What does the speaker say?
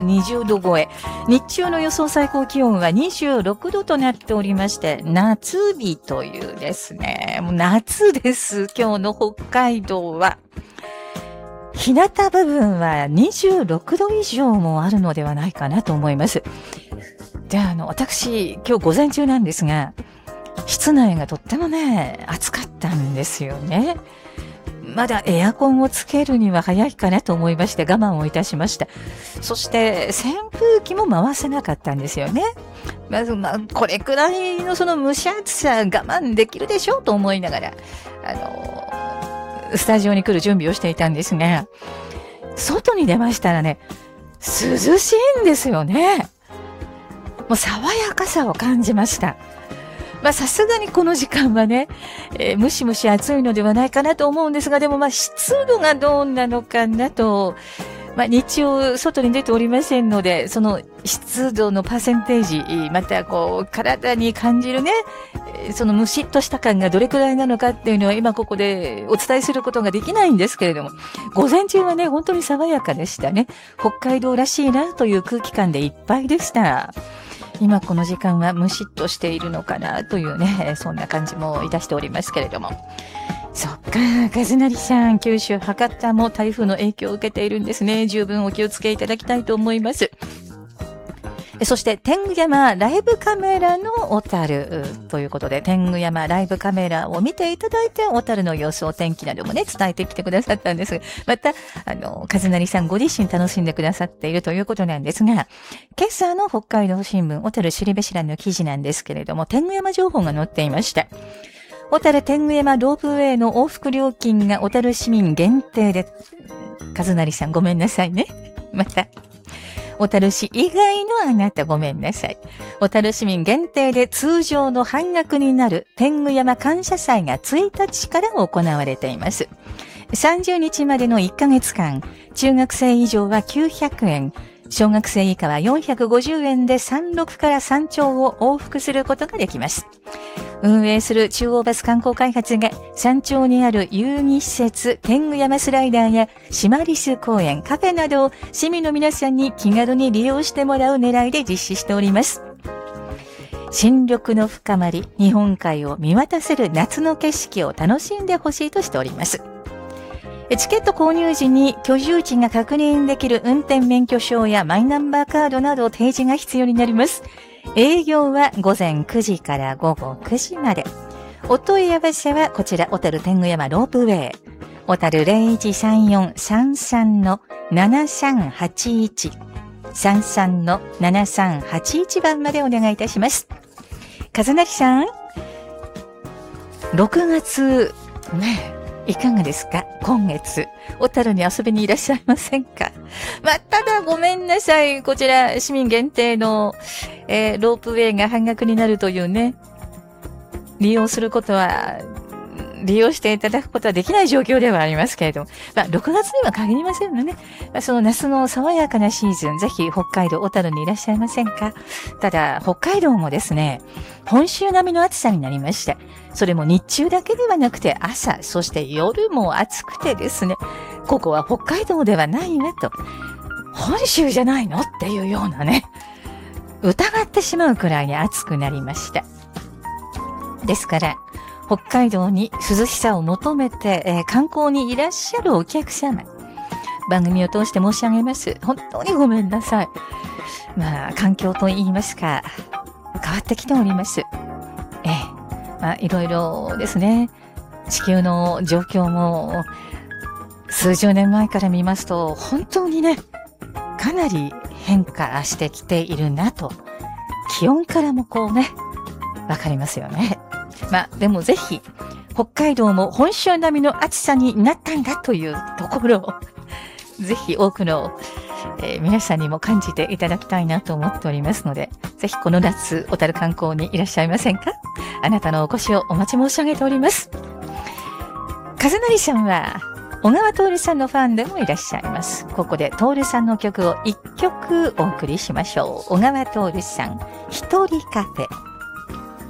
20度超え。日中の予想最高気温は26度となっておりまして、夏日というですね、もう夏です。今日の北海道は。日向部分は26度以上もあるのではないかなと思います。で、私、今日午前中なんですが、室内がとってもね、暑かったんですよね。まだエアコンをつけるには早いかなと思いまして我慢をいたしました。そして扇風機も回せなかったんですよね。まずこれくらいのその蒸し暑さ我慢できるでしょうと思いながら、スタジオに来る準備をしていたんですが、外に出ましたらね、涼しいんですよね。もう爽やかさを感じました。さすがにこの時間はね、ムシムシ暑いのではないかなと思うんですが、でも湿度がどうなのかなと、日中外に出ておりませんので、その湿度のパーセンテージ、また体に感じるね、そのムシッとした感がどれくらいなのかっていうのは今ここでお伝えすることができないんですけれども、午前中はね、本当に爽やかでしたね。北海道らしいなという空気感でいっぱいでした。今この時間はムシッとしているのかなというね、そんな感じもいたしておりますけれども。そっか、和成さん、九州博多も台風の影響を受けているんですね。十分お気をつけいただきたいと思います。そして、天狗山ライブカメラの小樽ということで、天狗山ライブカメラを見ていただいて、小樽の様子、お天気などもね、伝えてきてくださったんですが、また、和成さんご自身楽しんでくださっているということなんですが、今朝の北海道新聞、小樽知りべしらの記事なんですけれども、天狗山情報が載っていました。小樽天狗山ロープウェイの往復料金が小樽市民限定で、和成さんごめんなさいね。また、小樽市以外のあなたごめんなさい。小樽市民限定で通常の半額になる天狗山感謝祭が1日から行われています。30日までの1ヶ月間、中学生以上は900円、小学生以下は450円で山麓から山頂を往復することができます。運営する中央バス観光開発が山頂にある遊戯施設天狗山スライダーやシマリス公園、カフェなどを市民の皆さんに気軽に利用してもらう狙いで実施しております。新緑の深まり、日本海を見渡せる夏の景色を楽しんでほしいとしております。チケット購入時に居住地が確認できる運転免許証やマイナンバーカードなど提示が必要になります。営業は午前9時から午後9時まで。お問い合わせはこちら小樽天狗山ロープウェイ。小樽 0134-33-7381。33-7381番までお願いいたします。和成さん、6月、ね、いかがですか？今月、小樽に遊びにいらっしゃいませんか？ただごめんなさい。こちら、市民限定の、ロープウェイが半額になるというね、利用していただくことはできない状況ではありますけれども、6月には限りませんのね。その夏の爽やかなシーズン、ぜひ北海道小樽にいらっしゃいませんか？ただ、北海道もですね、本州並みの暑さになりました。それも日中だけではなくて朝、そして夜も暑くてですね、ここは北海道ではないわと、本州じゃないのっていうようなね、疑ってしまうくらいに暑くなりました。ですから、北海道に涼しさを求めて、観光にいらっしゃるお客様、番組を通して申し上げます。本当にごめんなさい。環境と言いますか、変わってきております。いろいろですね。地球の状況も数十年前から見ますと本当にね、かなり変化してきているなと、気温からもわかりますよね。でもぜひ北海道も本州並みの暑さになったんだというところをぜひ多くの、皆さんにも感じていただきたいなと思っておりますので、ぜひこの夏小樽観光にいらっしゃいませんか？あなたのお越しをお待ち申し上げております。和成さんは小川徹さんのファンでもいらっしゃいます。ここで徹さんの曲を1曲お送りしましょう。小川徹さん、一人カフェ。